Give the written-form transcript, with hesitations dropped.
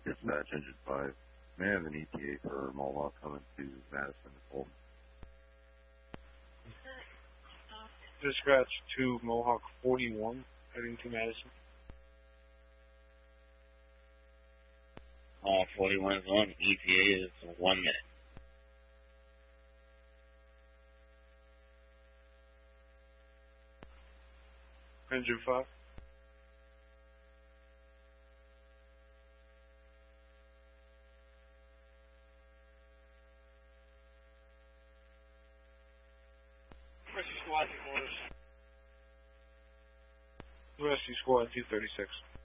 Dispatch Engine 5. May I have an ETA for Mohawk coming to Madison and Fulton? Dispatch to Mohawk 41, heading to Madison. 41 is on. ETA is 1 minute. Engine 5. Rescue Squad 236.